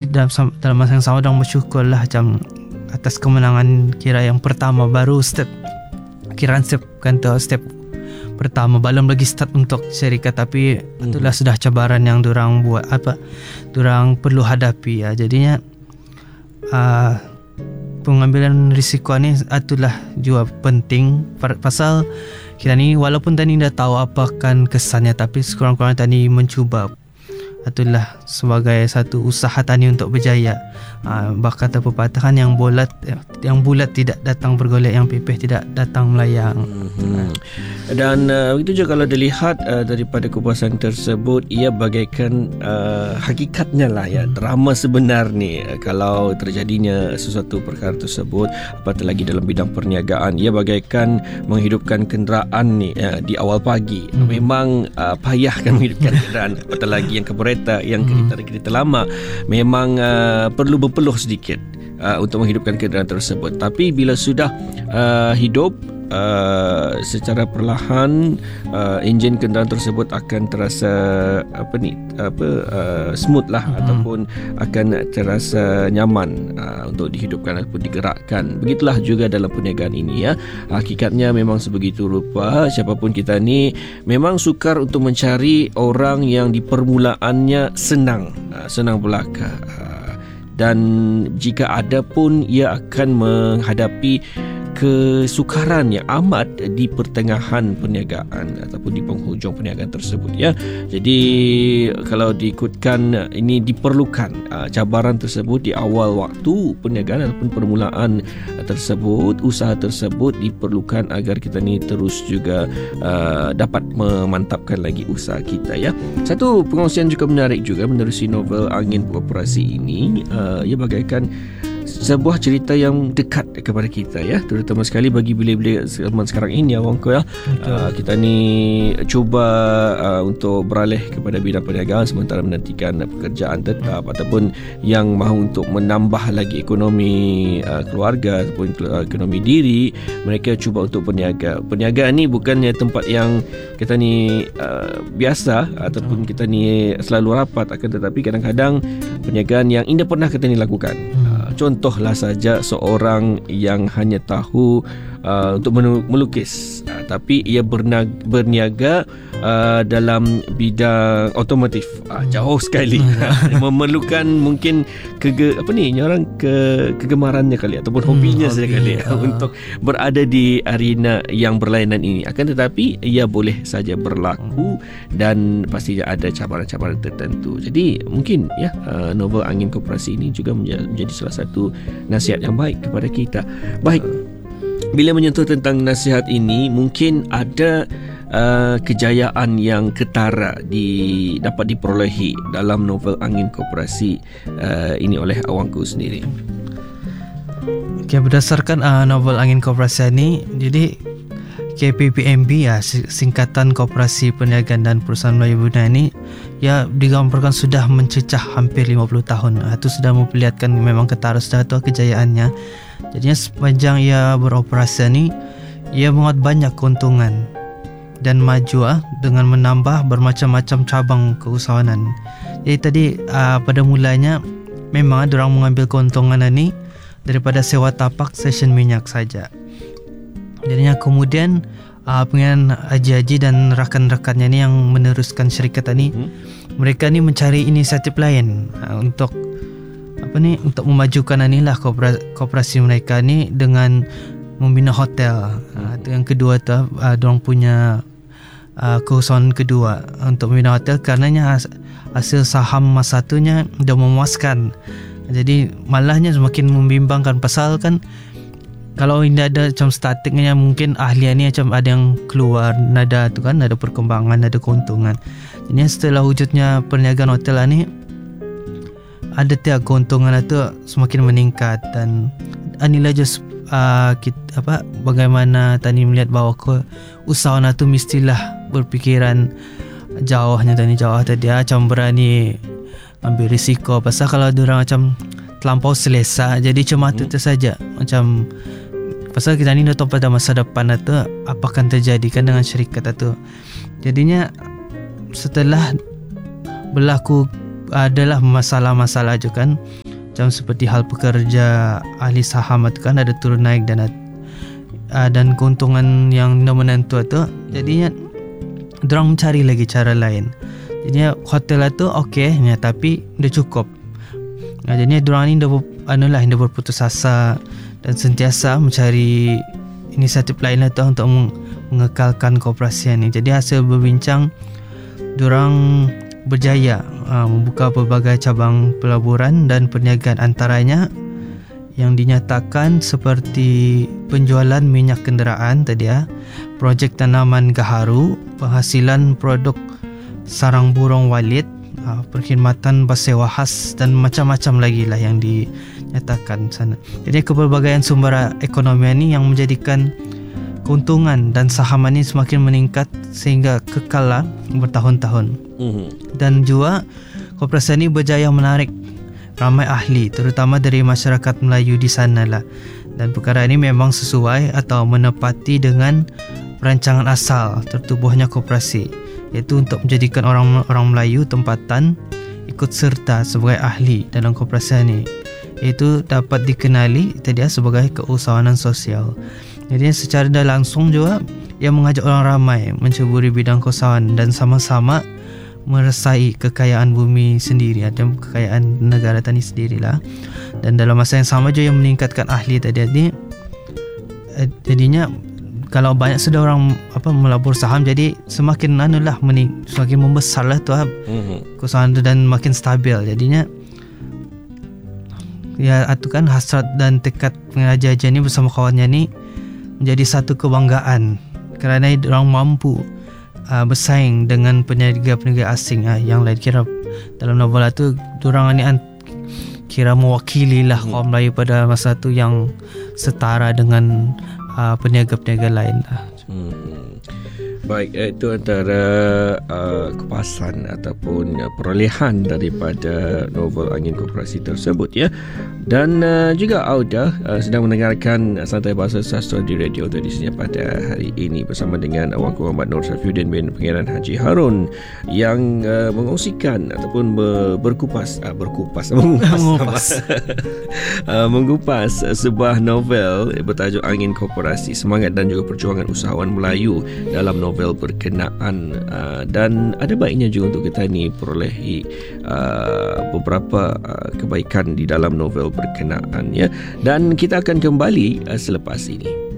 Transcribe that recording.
dalam masa yang sama orang bersyukur lah macam atas kemenangan kira yang pertama, baru step pertama, belum lagi start untuk syarikat, tapi itulah sudah cabaran yang dorang buat dorang perlu hadapi ya. Jadinya pengambilan risiko ni itulah juga penting pasal kita ni walaupun tadi dah tahu apakan kesannya, tapi sekurang-kurangnya tadi mencuba. Itulah sebagai satu usaha tani untuk berjaya. Berkata pepatah yang bulat tidak datang bergolek, yang pipih tidak datang melayang. Dan begitu juga kalau dilihat daripada kupasan tersebut, ia bagaikan hakikatnya lah ya, drama sebenar ni. Kalau terjadinya sesuatu perkara tersebut, apatah lagi dalam bidang perniagaan, ia bagaikan menghidupkan kenderaan ni di awal pagi. Memang payah kan menghidupkan kenderaan, apatah lagi yang kereta lama, memang perlu berpeluh sedikit untuk menghidupkan kenderaan tersebut. Tapi bila sudah hidup secara perlahan, enjin kenderaan tersebut akan terasa smooth lah, ataupun akan terasa nyaman untuk dihidupkan ataupun digerakkan. Begitulah juga dalam perniagaan ini ya. Hakikatnya memang sebegitu rupa. Siapapun kita ni memang sukar untuk mencari orang yang di permulaannya senang belaka. Dan jika ada pun, ia akan menghadapi kesukaran yang amat di pertengahan perniagaan ataupun di penghujung perniagaan tersebut ya. Jadi kalau diikutkan, ini diperlukan cabaran tersebut di awal waktu perniagaan ataupun permulaan tersebut, usaha tersebut diperlukan agar kita ni terus juga dapat memantapkan lagi usaha kita ya. Satu pengongsian juga menarik juga menerusi novel Angin Koperasi ini, ia bagaikan sebuah cerita yang dekat kepada kita ya, terutama sekali bagi bilik-bilik zaman sekarang ini ya Wongko ya. Kita ni cuba untuk beralih kepada bidang perniagaan sementara menantikan pekerjaan tetap ataupun yang mahu untuk menambah lagi ekonomi keluarga ataupun ekonomi diri. Mereka cuba untuk berniaga. Perniagaan ni bukannya tempat yang kita ni biasa ataupun kita ni selalu rapat, akan tetapi kadang-kadang perniagaan yang indah pernah kita ni lakukan. Contohlah saja seorang yang hanya tahu untuk melukis, tapi ia berniaga dalam bidang otomotif. Jauh sekali. Memerlukan mungkin kegemarannya kali ataupun hobinya sekali untuk berada di arena yang berlainan ini. Akan tetapi ia boleh saja berlaku dan pastinya ada cabaran-cabaran tertentu. Jadi mungkin ya, novel Angin Koperasi ini juga menjadi salah satu nasihat yang baik kepada kita. Baik, bila menyentuh tentang nasihat ini, mungkin ada kejayaan yang ketara dapat diperolehi dalam novel Angin Koperasi ini oleh Awangku sendiri. Berdasarkan novel Angin Koperasi ini, jadi KPPMB ya, singkatan Koperasi Perniagaan dan Perusahaan Melayu Brunei ini ya digambarkan sudah mencecah hampir 50 tahun. Itu sudah memperlihatkan memang ketara sudah tu kejayaannya. Jadinya sepanjang ia beroperasi ni, ia menguat banyak keuntungan dan maju dengan menambah bermacam-macam cabang keusahawanan. Jadi tadi pada mulanya memang diorang mengambil keuntungan ni daripada sewa tapak stesen minyak saja. Jadinya kemudian pengen Haji-Haji dan rakan-rakannya ni yang meneruskan syarikat ni, mereka ni mencari inisiatif lain untuk untuk memajukan inilah koperasi mereka ni dengan membina hotel. Itu yang kedua tu, diorang punya keusahaan kedua untuk membina hotel, karenanya hasil saham masa satunya dah memuaskan. Jadi malahnya semakin membimbangkan, pasal kan kalau ini ada macam startingnya, mungkin ahlian ni macam ada yang keluar, ada tu kan, ada perkembangan, ada keuntungan. Jadi setelah wujudnya perniagaan hotel ni, ada tiap keuntungan itu semakin meningkat. Dan inilah just bagaimana tadi melihat bahawa usahawan itu mestilah berpikiran jauhnya tadi macam berani ambil risiko. Pasal kalau diorang macam terlampau selesa, jadi cuma itu saja. Macam pasal kita ni dah tahu pada masa depan itu apa akan terjadi kan dengan syarikat itu. Jadinya setelah berlaku adalah masalah-masalah je kan, macam seperti hal pekerja ahli saham tu kan ada turun naik dan keuntungan yang menentu tu. Jadinya dorang mencari lagi cara lain. Jadinya hotel tu okey ya, tapi dah cukup. Jadinya dorang ni dah berputus asa dan sentiasa mencari inisiatif lain lah tu untuk mengekalkan koperasi ni. Jadi hasil berbincang, dorang berjaya membuka pelbagai cabang pelaburan dan perniagaan, antaranya yang dinyatakan seperti penjualan minyak kenderaan tadi projek tanaman gaharu, penghasilan produk sarang burung walit, perkhidmatan bersewa khas dan macam-macam lagi lah yang dinyatakan sana. Jadi kepelbagaian sumber ekonomi ini yang menjadikan keuntungan dan saham ini semakin meningkat sehingga kekal lah bertahun-tahun. Dan juga koperasi ini berjaya menarik ramai ahli, terutama dari masyarakat Melayu di sana lah. Dan perkara ini memang sesuai atau menepati dengan perancangan asal tertubuhnya koperasi, iaitu untuk menjadikan orang Melayu tempatan ikut serta sebagai ahli dalam koperasi ini, iaitu dapat dikenali tadi sebagai keusahawanan sosial. Jadi secara dah langsung juga ia mengajak orang ramai menceburi bidang keusahawanan dan sama-sama meresai kekayaan bumi sendiri dan kekayaan negara tadi sendirilah. Dan dalam masa yang sama juga yang meningkatkan ahli tadi. Jadinya kalau banyak sudah orang melabur saham, jadi semakin semakin membesarlah tu keusahawanan tu dan makin stabil. Jadinya ya itu kan hasrat dan tekad pengajar ni bersama kawannya ni menjadi satu kebanggaan kerana orang mampu bersaing dengan peniaga-peniaga asing yang lain. Kira dalam novel tu diorang ni kira mewakili lah kaum Melayu pada masa tu yang setara dengan peniaga-peniaga lain lah. Baik, itu antara kupasan ataupun perolehan daripada novel Angin Koperasi tersebut ya. Dan juga Auda sedang mendengarkan Santai Bahasa Sastra di Radio Tradisinya pada hari ini bersama dengan Awak Muhammad Nur Syafiuddin bin Pangeran Haji Harun yang mengongsikan ataupun mengupas sebuah novel bertajuk Angin Koperasi, semangat dan juga perjuangan usahawan Melayu dalam novel berkenaan. Dan ada baiknya juga untuk kita ni perolehi beberapa kebaikan di dalam novel berkenaan ya. Dan kita akan kembali selepas ini.